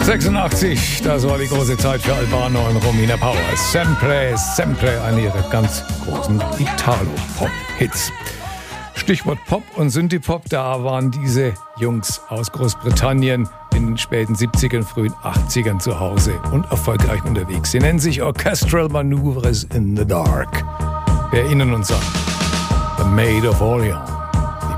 86, das war die große Zeit für Albano und Romina Power. Sempre, sempre, eine ihrer ganz großen Italo-Pop-Hits. Stichwort Pop und Synthie-Pop, da waren diese Jungs aus Großbritannien in den späten 70ern, frühen 80ern zu Hause und erfolgreich unterwegs. Sie nennen sich Orchestral Maneuvers in the Dark. Wir erinnern uns an The Maid of Orleans.